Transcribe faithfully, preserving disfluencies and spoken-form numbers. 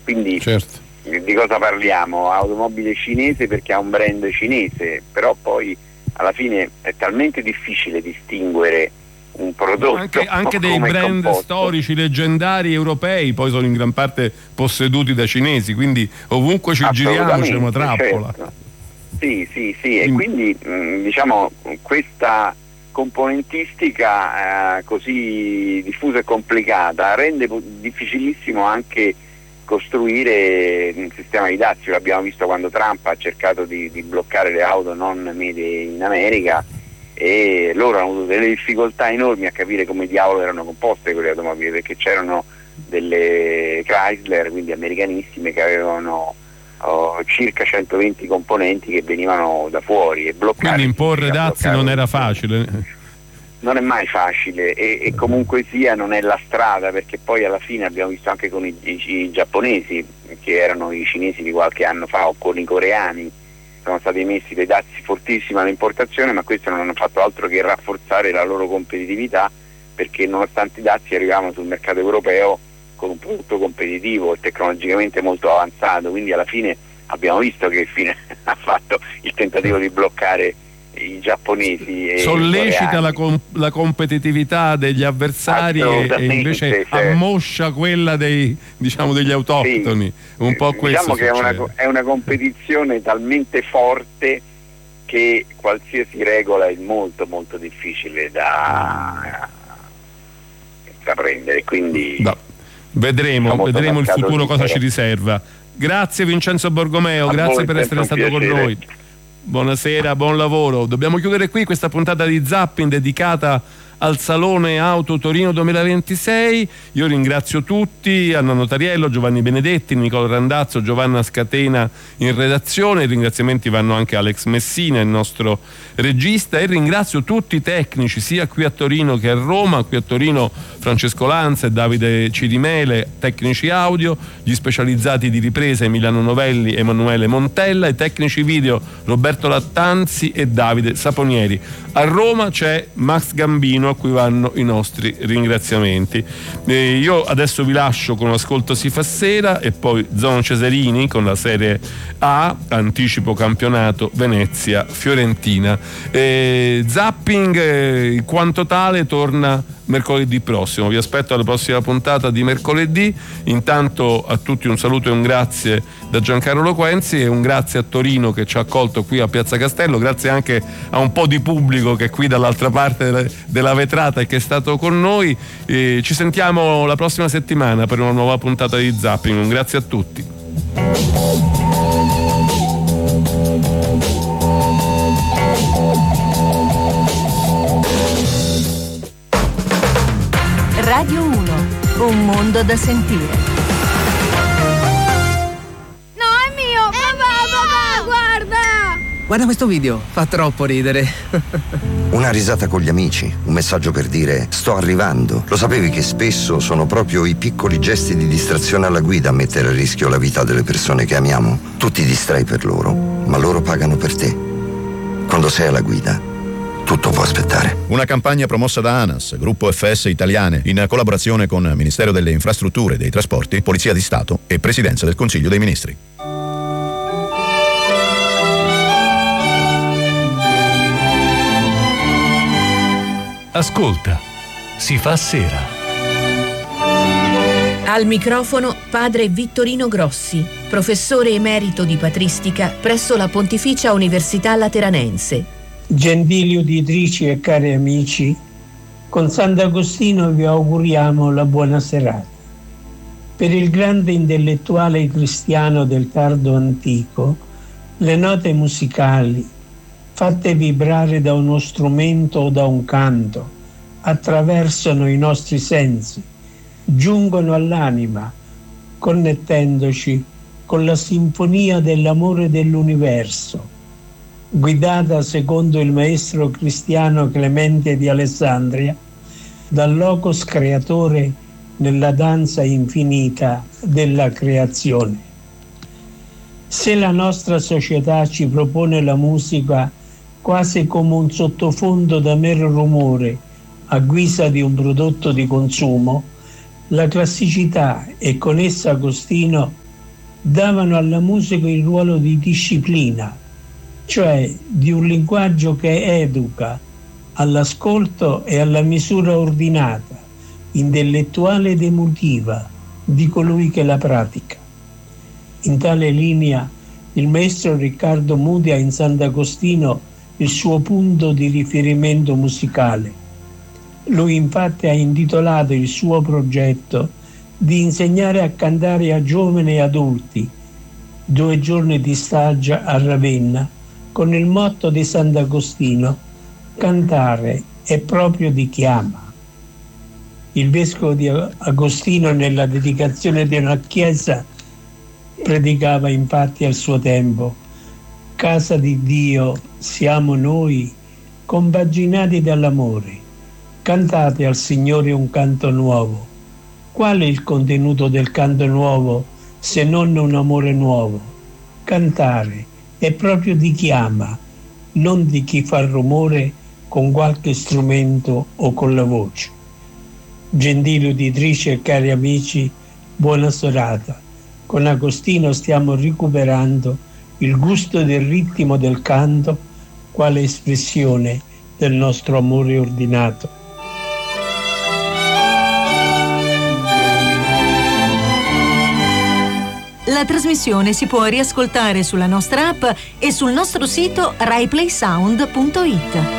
quindi certo. Di cosa parliamo? Automobile cinese perché ha un brand cinese, però poi alla fine è talmente difficile distinguere un prodotto anche, anche dei come brand composto. storici leggendari europei poi sono in gran parte posseduti da cinesi, quindi ovunque ci giriamo c'è una trappola. Certo. Sì, sì, sì, e quindi mh, diciamo questa componentistica eh, così diffusa e complicata rende difficilissimo anche costruire un sistema di dazi. L'abbiamo visto quando Trump ha cercato di, di bloccare le auto non made in America, e loro hanno avuto delle difficoltà enormi a capire come diavolo erano composte quelle automobili, perché c'erano delle Chrysler, quindi americanissime, che avevano oh, circa centoventi componenti che venivano da fuori, e bloccare, quindi imporre dazi non era facile. Non è mai facile, e, e comunque sia non è la strada, perché poi alla fine abbiamo visto anche con i, i, i giapponesi, che erano i cinesi di qualche anno fa, o con i coreani, sono stati emessi dei dazi fortissimi all'importazione, ma questi non hanno fatto altro che rafforzare la loro competitività, perché nonostante i dazi arrivavano sul mercato europeo con un prodotto competitivo e tecnologicamente molto avanzato. Quindi alla fine abbiamo visto che fine ha fatto il tentativo di bloccare i giapponesi e sollecita la, com- la competitività degli avversari e, e invece sì. ammoscia quella dei, diciamo, degli autoctoni, sì. un po' questo diciamo che è una, è una competizione talmente forte che qualsiasi regola è molto molto difficile da intraprendere, quindi no. vedremo, vedremo il futuro cosa ci riserva. Grazie Vincenzo Borgomeo, A grazie per essere stato piacere. con noi. Buonasera, buon lavoro. Dobbiamo chiudere qui questa puntata di Zapping dedicata al Salone Auto Torino duemilaventisei. Io ringrazio tutti, Anna Notariello, Giovanni Benedetti, Nicola Randazzo, Giovanna Scatena in redazione. I ringraziamenti vanno anche a Alex Messina, il nostro regista, e ringrazio tutti i tecnici sia qui a Torino che a Roma. Qui a Torino Francesco Lanza e Davide Cirimele, tecnici audio, gli specializzati di ripresa Emiliano Novelli, Emanuele Montella, i tecnici video Roberto Lattanzi e Davide Saponieri. A Roma c'è Max Gambino, a cui vanno i nostri ringraziamenti. Eh, io adesso vi lascio con Ascolto si fa sera e poi Zona Cesarini con la Serie A, anticipo campionato Venezia-Fiorentina. Eh, Zapping eh, in quanto tale torna mercoledì prossimo. Vi aspetto alla prossima puntata di mercoledì. Intanto a tutti un saluto e un grazie da Giancarlo Quenzi, e un grazie a Torino che ci ha accolto qui a Piazza Castello. Grazie anche a un po' di pubblico che è qui dall'altra parte della, della vetrata e che è stato con noi. E ci sentiamo la prossima settimana per una nuova puntata di Zapping. Un grazie a tutti. Radio uno, un mondo da sentire. No, è mio! Papà, papà, guarda! Guarda questo video, fa troppo ridere. Una risata con gli amici, un messaggio per dire sto arrivando. Lo sapevi che spesso sono proprio i piccoli gesti di distrazione alla guida a mettere a rischio la vita delle persone che amiamo? Tu ti distrai per loro, ma loro pagano per te. Quando sei alla guida, tutto può aspettare. Una campagna promossa da ANAS, Gruppo F S Italiane, in collaborazione con Ministero delle Infrastrutture e dei Trasporti, Polizia di Stato e Presidenza del Consiglio dei Ministri. Ascolta, si fa sera. Al microfono padre Vittorino Grossi, professore emerito di patristica presso la Pontificia Università Lateranense. Gentili uditrici e cari amici, con Sant'Agostino vi auguriamo la buona serata. Per il grande intellettuale cristiano del tardo antico, le note musicali, fatte vibrare da uno strumento o da un canto, attraversano i nostri sensi, giungono all'anima, connettendoci con la sinfonia dell'amore dell'universo, guidata secondo il maestro cristiano Clemente di Alessandria dal Logos creatore nella danza infinita della creazione. Se la nostra società ci propone la musica quasi come un sottofondo da mero rumore a guisa di un prodotto di consumo, la classicità e con essa Agostino davano alla musica il ruolo di disciplina, cioè di un linguaggio che educa all'ascolto e alla misura ordinata, intellettuale ed emotiva di colui che la pratica. In tale linea il maestro Riccardo Muti ha in Sant'Agostino il suo punto di riferimento musicale. Lui infatti ha intitolato il suo progetto di insegnare a cantare a giovani e adulti, due giorni di stage a Ravenna, con il motto di Sant'Agostino: cantare è proprio di chi ama. Il vescovo di Agostino, nella dedicazione di una chiesa, predicava infatti al suo tempo: casa di Dio siamo noi, compaginati dall'amore, cantate al Signore un canto nuovo. Qual è il contenuto del canto nuovo se non un amore nuovo? Cantare è proprio di chi ama, non di chi fa rumore con qualche strumento o con la voce. Gentili uditrici e cari amici, buona serata. Con Agostino stiamo recuperando il gusto del ritmo del canto quale espressione del nostro amore ordinato. La trasmissione si può riascoltare sulla nostra app e sul nostro sito rai play sound punto it.